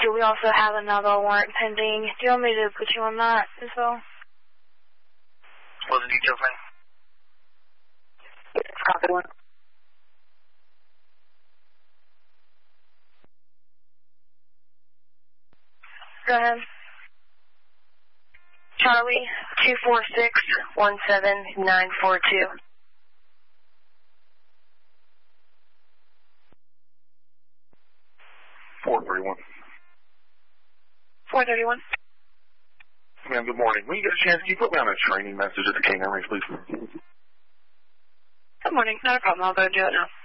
we also have another warrant pending. Do you want me to put you on that as well? What are the details, man? Yes, copy one. Go ahead. Charlie, 246-17942. $431. 431. Ma'am, good morning. When you get a chance, can you put me on a training message at the K9 range, please? Good morning. Not a problem. I'll go do it now.